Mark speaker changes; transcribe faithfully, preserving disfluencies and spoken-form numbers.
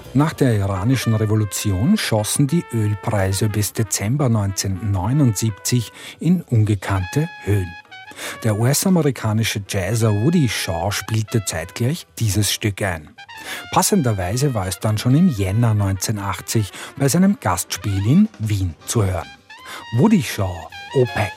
Speaker 1: Nach der iranischen Revolution schossen die Ölpreise bis Dezember neunzehnhundertneunundsiebzig in ungekannte Höhen. Der U S-amerikanische Jazzer Woody Shaw spielte zeitgleich dieses Stück ein. Passenderweise war es dann schon im Jänner neunzehnhundertachtzig bei seinem Gastspiel in Wien zu hören. Woody Shaw, OPEC.